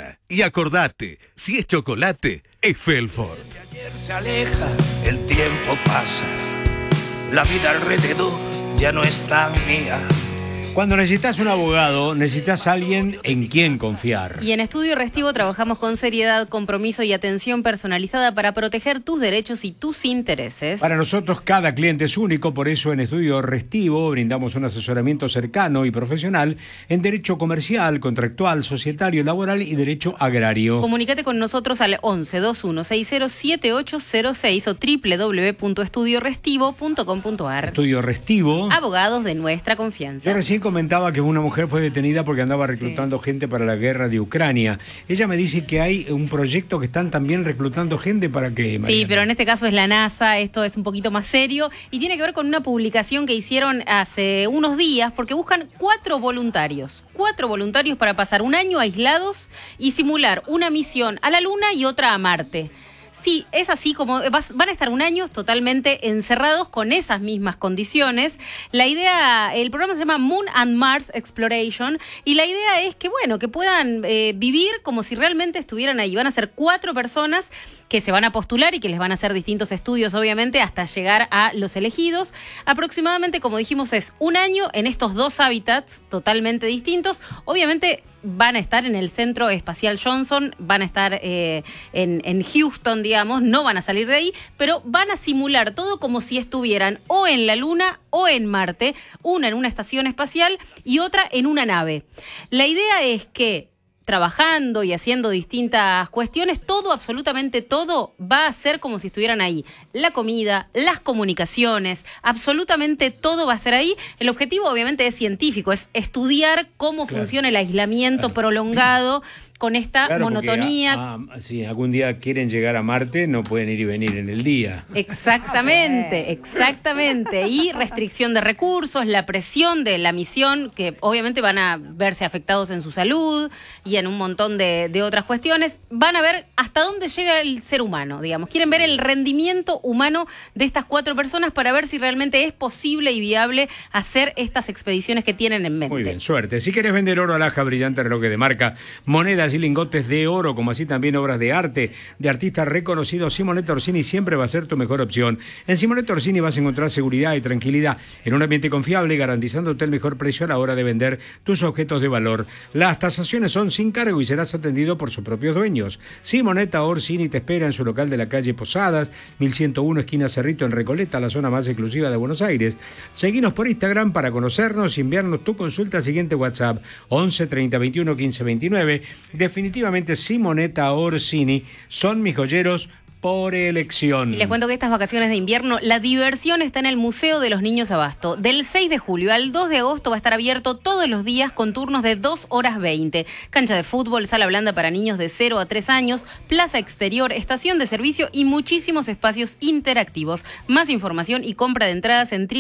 marca. Y acordate, si es chocolate, es Felford. Ayer se aleja, el tiempo pasa, la vida alrededor ya no es tan mía. Cuando necesitas un abogado, necesitas alguien en quien confiar. Y en Estudio Restivo trabajamos con seriedad, compromiso y atención personalizada para proteger tus derechos y tus intereses. Para nosotros cada cliente es único, por eso en Estudio Restivo brindamos un asesoramiento cercano y profesional en derecho comercial, contractual, societario, laboral y derecho agrario. Comunícate con nosotros al 11 21 60 7806 o www.estudiorestivo.com.ar. Estudio Restivo. Abogados de nuestra confianza. Yo recién comentaba que una mujer fue detenida porque andaba reclutando gente para la guerra de Ucrania. Ella me dice que hay un proyecto que están también reclutando gente para que... Mariana. Sí, pero en este caso es la NASA, esto es un poquito más serio y tiene que ver con una publicación que hicieron hace unos días porque buscan 4 voluntarios para pasar un año aislados y simular una misión a la Luna y otra a Marte. Sí, es así como van a estar un año totalmente encerrados con esas mismas condiciones. La idea, el programa se llama Moon and Mars Exploration y la idea es que, bueno, que puedan vivir como si realmente estuvieran ahí. Van a ser 4 personas que se van a postular y que les van a hacer distintos estudios, obviamente, hasta llegar a los elegidos. Aproximadamente, como dijimos, es un año en estos 2 hábitats totalmente distintos. Obviamente van a estar en el Centro Espacial Johnson, van a estar en Houston, digamos, no van a salir de ahí, pero van a simular todo como si estuvieran o en la Luna o en Marte, una en una estación espacial y otra en una nave. La idea es que trabajando y haciendo distintas cuestiones, todo, absolutamente todo, va a ser como si estuvieran ahí. La comida, las comunicaciones, absolutamente todo va a ser ahí. El objetivo obviamente es científico, es estudiar cómo funciona el aislamiento prolongado con esta monotonía. Porque, si algún día quieren llegar a Marte, no pueden ir y venir en el día. Exactamente. Y restricción de recursos, la presión de la misión, que obviamente van a verse afectados en su salud y en un montón de otras cuestiones. Van a ver hasta dónde llega el ser humano, digamos. Quieren ver el rendimiento humano de estas 4 personas para ver si realmente es posible y viable hacer estas expediciones que tienen en mente. Muy bien, suerte. Si quieres vender oro, alhaja, brillante, relojes de marca, monedas y lingotes de oro, como así también obras de arte de artistas reconocidos, Simonetta Orsini siempre va a ser tu mejor opción. En Simonetta Orsini vas a encontrar seguridad y tranquilidad en un ambiente confiable, garantizándote el mejor precio a la hora de vender tus objetos de valor. Las tasaciones son sin cargo y serás atendido por sus propios dueños. Simonetta Orsini te espera en su local de la calle Posadas, 1101 esquina Cerrito en Recoleta, la zona más exclusiva de Buenos Aires. Seguinos por Instagram para conocernos y enviarnos tu consulta al siguiente WhatsApp 11 30 21 15 29. Definitivamente Simonetta Orsini son mis joyeros por elección. Y les cuento que estas vacaciones de invierno, la diversión está en el Museo de los Niños Abasto. Del 6 de julio al 2 de agosto va a estar abierto todos los días con turnos de 2 horas 20. Cancha de fútbol, sala blanda para niños de 0 a 3 años, plaza exterior, estación de servicio y muchísimos espacios interactivos. Más información y compra de entradas en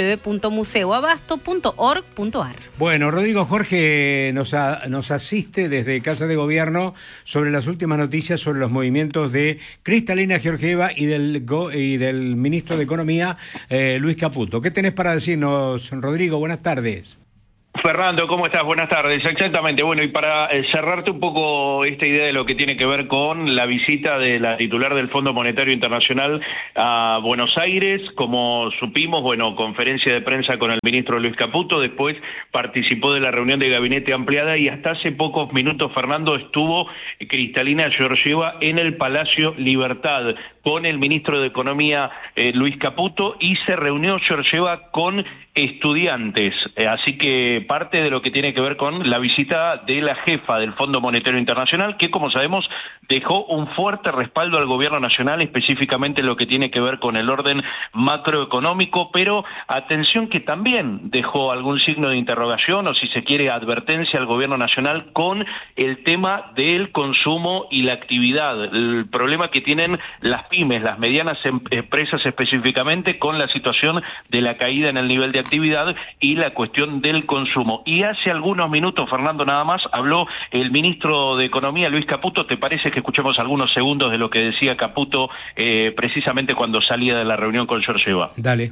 www.museoabasto.org.ar. Bueno, Rodrigo Jorge nos asiste desde Casa de Gobierno sobre las últimas noticias sobre los movimientos de Cristalina Georgieva y del ministro de Economía, Luis Caputo. ¿Qué tenés para decirnos, Rodrigo? Buenas tardes. Fernando, ¿cómo estás? Buenas tardes. Exactamente. Bueno, y para cerrarte un poco esta idea de lo que tiene que ver con la visita de la titular del Fondo Monetario Internacional a Buenos Aires, como supimos, bueno, conferencia de prensa con el ministro Luis Caputo, después participó de la reunión de gabinete ampliada y hasta hace pocos minutos, Fernando, estuvo Cristalina Georgieva en el Palacio Libertad con el ministro de Economía Luis Caputo y se reunió Georgieva con estudiantes, así que parte de lo que tiene que ver con la visita de la jefa del Fondo Monetario Internacional, que como sabemos dejó un fuerte respaldo al gobierno nacional, específicamente lo que tiene que ver con el orden macroeconómico, pero atención que también dejó algún signo de interrogación o si se quiere advertencia al gobierno nacional con el tema del consumo y la actividad, el problema que tienen las pymes, las medianas empresas específicamente con la situación de la caída en el nivel de actividad y la cuestión del consumo. Y hace algunos minutos, Fernando, nada más, habló el ministro de Economía, Luis Caputo. ¿Te parece que escuchemos algunos segundos de lo que decía Caputo precisamente cuando salía de la reunión con Georgieva? Dale.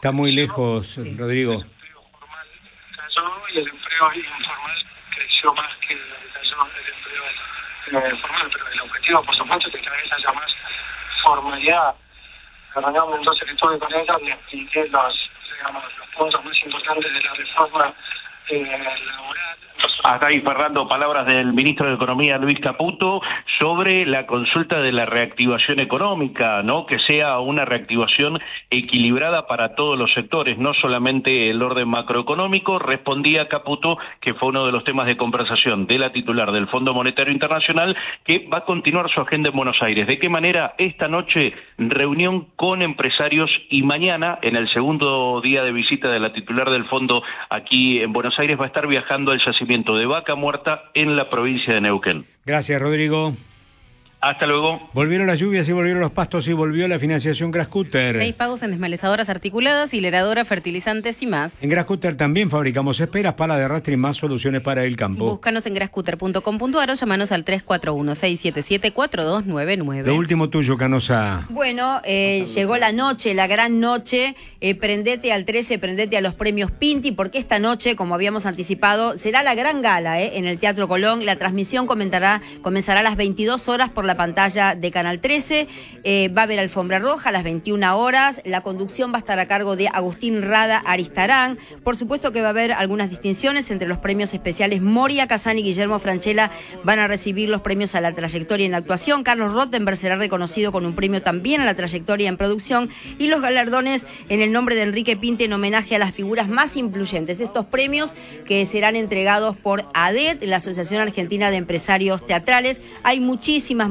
Está muy lejos, Rodrigo. El empleo formal cayó y el empleo informal creció más que lo que cayó el empleo formal, pero el objetivo, por supuesto, es que cada vez haya más formalidad. La reunión del 12 que estuve con ella le expliqué los puntos más importantes de la reforma laboral. Hasta ahí, Fernando, palabras del ministro de Economía, Luis Caputo, sobre la consulta de la reactivación económica, ¿no? Que sea una reactivación equilibrada para todos los sectores, no solamente el orden macroeconómico. Respondía Caputo que fue uno de los temas de conversación de la titular del Fondo Monetario Internacional, que va a continuar su agenda en Buenos Aires. ¿De qué manera? Esta noche, reunión con empresarios, y mañana, en el segundo día de visita de la titular del fondo aquí en Buenos Aires, va a estar viajando al yacimiento de Vaca Muerta en la provincia de Neuquén. Gracias, Rodrigo. Hasta luego. Volvieron las lluvias y volvieron los pastos y volvió la financiación Grascutter. 6 pagos en desmalezadoras articuladas, hileradora, fertilizantes y más. En Grascutter también fabricamos esperas, pala de arrastre y más soluciones para el campo. Búscanos en grascutter.com.ar o llamanos al 341-677-4299. Lo último tuyo, Canosa. Bueno, llegó la noche, la gran noche. Prendete al 13, prendete a los premios Pinti, porque esta noche, como habíamos anticipado, será la gran gala en el Teatro Colón. La transmisión comenzará a las 22 horas por la pantalla de Canal 13. Va a haber alfombra roja a las 21 horas. La conducción va a estar a cargo de Agustín Rada Aristarán. Por supuesto que va a haber algunas distinciones entre los premios especiales. Moria Kazan y Guillermo Franchella van a recibir los premios a la trayectoria en la actuación. Carlos Rottenberg será reconocido con un premio también a la trayectoria en producción, y los galardones en el nombre de Enrique Pinti en homenaje a las figuras más influyentes. Estos premios que serán entregados por ADET, la Asociación Argentina de Empresarios Teatrales. Hay muchísimos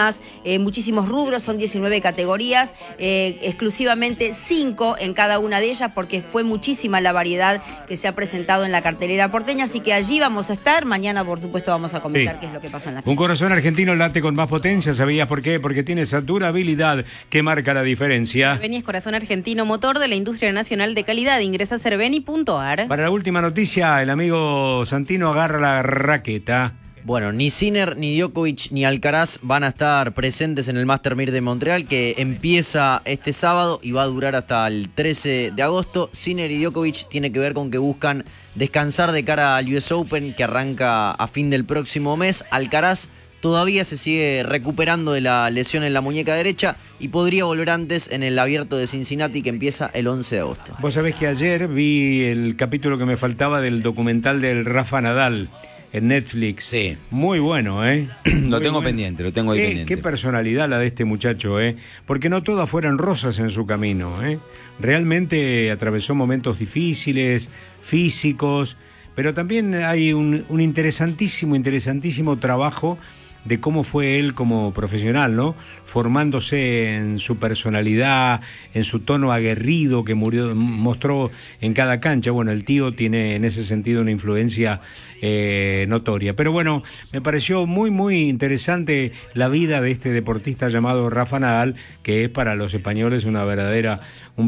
rubros, son 19 categorías, exclusivamente 5 en cada una de ellas, porque fue muchísima la variedad que se ha presentado en la cartelera porteña, así que allí vamos a estar. Mañana, por supuesto, vamos a comentar qué es lo que pasa en la fiesta. Un corazón argentino late con más potencia, ¿sabías por qué? Porque tiene esa durabilidad que marca la diferencia. Cerveni es corazón argentino, motor de la industria nacional de calidad. Ingresa a cerveni.ar. Para la última noticia, el amigo Santino agarra la raqueta. Bueno, ni Sinner, ni Djokovic, ni Alcaraz van a estar presentes en el Master 1000 de Montreal, que empieza este sábado y va a durar hasta el 13 de agosto. Sinner y Djokovic tiene que ver con que buscan descansar de cara al US Open, que arranca a fin del próximo mes. Alcaraz todavía se sigue recuperando de la lesión en la muñeca derecha y podría volver antes en el Abierto de Cincinnati, que empieza el 11 de agosto. Vos sabés que ayer vi el capítulo que me faltaba del documental del Rafa Nadal en Netflix. Sí. Muy bueno, ¿eh? Lo tengo pendiente, lo tengo ahí pendiente. Qué personalidad la de este muchacho, ¿eh? Porque no todas fueron rosas en su camino, ¿eh? Realmente atravesó momentos difíciles, físicos, pero también hay un interesantísimo trabajo de cómo fue él como profesional, ¿no? Formándose en su personalidad, en su tono aguerrido que mostró en cada cancha. Bueno, el tío tiene en ese sentido una influencia notoria. Pero bueno, me pareció muy interesante la vida de este deportista llamado Rafa Nadal, que es para los españoles una verdadera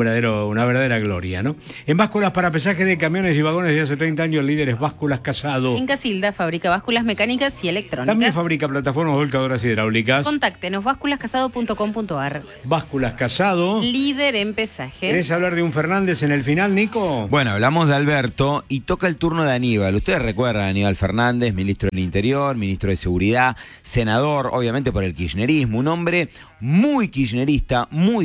gloria, ¿no? En básculas para pesaje de camiones y vagones de hace 30 años, el líder es Básculas Casado. En Casilda fabrica básculas mecánicas y electrónicas. También fabrica plataformas volcadoras hidráulicas. Contáctenos, básculascasado.com.ar. Básculas Casado. Líder en pesaje. ¿Querés hablar de un Fernández en el final, Nico? Bueno, hablamos de Alberto y toca el turno de Aníbal. Ustedes recuerdan a Aníbal Fernández, ministro del Interior, ministro de Seguridad, senador, obviamente por el kirchnerismo, un hombre muy kirchnerista,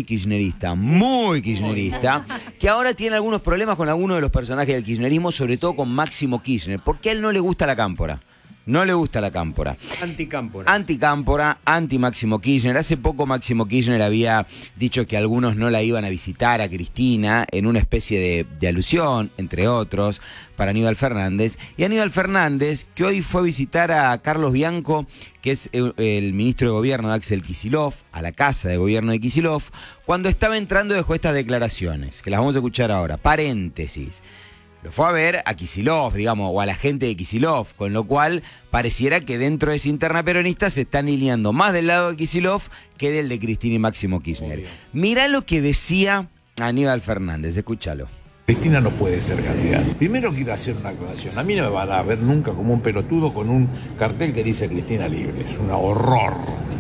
que ahora tiene algunos problemas con algunos de los personajes del kirchnerismo, sobre todo con Máximo Kirchner, porque a él no le gusta la cámpora. No le gusta la cámpora. Anticámpora, anti-Máximo Kirchner. Hace poco Máximo Kirchner había dicho que algunos no la iban a visitar a Cristina en una especie de alusión, entre otros, para Aníbal Fernández. Y Aníbal Fernández, que hoy fue a visitar a Carlos Bianco, que es el ministro de Gobierno de Axel Kicillof, a la casa de gobierno de Kicillof, cuando estaba entrando dejó estas declaraciones, que las vamos a escuchar ahora. Paréntesis. Lo fue a ver a Kicillof, digamos, o a la gente de Kicillof, con lo cual pareciera que dentro de esa interna peronista se están alineando más del lado de Kicillof que del de Cristina y Máximo Kirchner. Obvio. Mirá lo que decía Aníbal Fernández, escúchalo. Cristina no puede ser candidata. Primero quiero hacer una aclaración. A mí no me van a ver nunca como un pelotudo con un cartel que dice Cristina libre. Es un horror.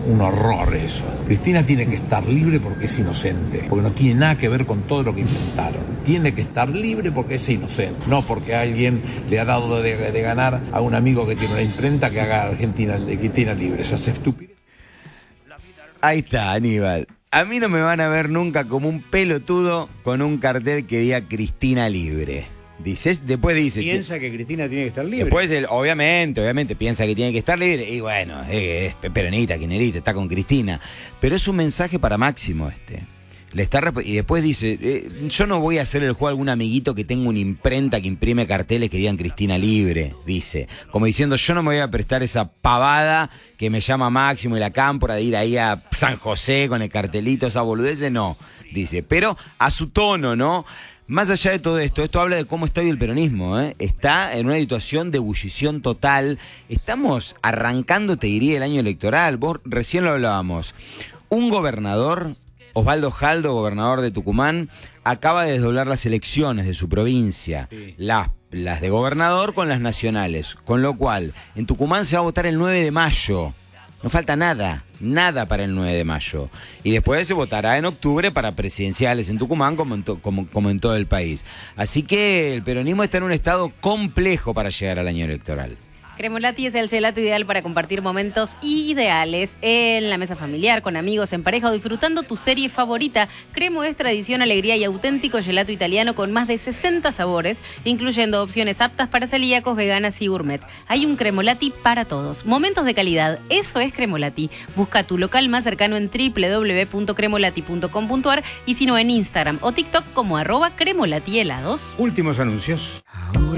un horror eso. Cristina tiene que estar libre porque es inocente, porque no tiene nada que ver con todo lo que inventaron. Tiene que estar libre porque es inocente, no porque alguien le ha dado de ganar a un amigo que tiene una imprenta que haga Argentina libre. Eso es estúpido. Ahí está, Aníbal. A mí no me van a ver nunca como un pelotudo con un cartel que diga Cristina libre. Después dice... Piensa que Cristina tiene que estar libre. Después, obviamente piensa que tiene que estar libre. Y bueno, es peronista, kirchnerista, está con Cristina. Pero es un mensaje para Máximo y después dice, yo no voy a hacer el juego a algún amiguito que tenga una imprenta que imprime carteles que digan Cristina libre, dice. Como diciendo, yo no me voy a prestar esa pavada que me llama Máximo y la Cámpora de ir ahí a San José con el cartelito, esa boludez, no, dice. Pero a su tono, ¿no? Más allá de todo esto habla de cómo está hoy el peronismo, ¿eh? Está en una situación de ebullición total. Estamos arrancando, te diría, el año electoral. Vos recién lo hablábamos. Un gobernador, Osvaldo Jaldo, gobernador de Tucumán, acaba de desdoblar las elecciones de su provincia, sí. Las de gobernador con las nacionales. Con lo cual, en Tucumán se va a votar el 9 de mayo. No falta nada para el 9 de mayo. Y después se votará en octubre para presidenciales en Tucumán como en todo el país. Así que el peronismo está en un estado complejo para llegar al año electoral. Cremolati es el gelato ideal para compartir momentos ideales en la mesa familiar, con amigos, en pareja o disfrutando tu serie favorita. Cremo es tradición, alegría y auténtico gelato italiano con más de 60 sabores, incluyendo opciones aptas para celíacos, veganas y gourmet. Hay un Cremolati para todos. Momentos de calidad, eso es Cremolati. Busca tu local más cercano en www.cremolati.com.ar y si no en Instagram o TikTok como @cremolatielados. Últimos anuncios.